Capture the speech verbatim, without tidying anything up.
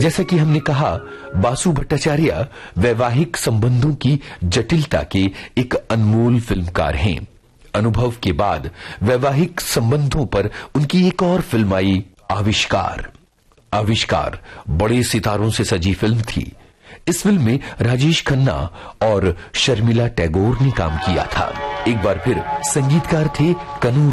जैसा कि हमने कहा, बासु भट्टाचार्य वैवाहिक संबंधों की जटिलता के एक अनमोल फिल्मकार हैं। अनुभव के बाद वैवाहिक संबंधों पर उनकी एक और फिल्म आई, आविष्कार। आविष्कार बड़े सितारों से सजी फिल्म थी। इस फिल्म में राजेश खन्ना और शर्मिला टैगोर ने काम किया था। एक बार फिर संगीतकार थे कनू